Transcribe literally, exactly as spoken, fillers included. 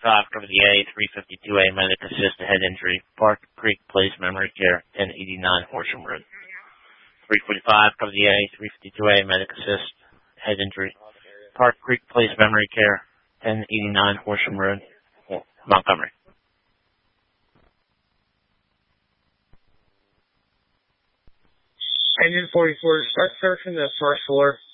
forty-five, cover the A, three fifty-two A, medic assist, head injury, Park Creek Place, memory care, ten eighty-nine Horsham Road. three forty-five, cover the A, three fifty-two A, medic assist, head injury, Park Creek Place, memory care, ten eighty-nine Horsham Road, Montgomery. Engine forty-four, start searching the first floor.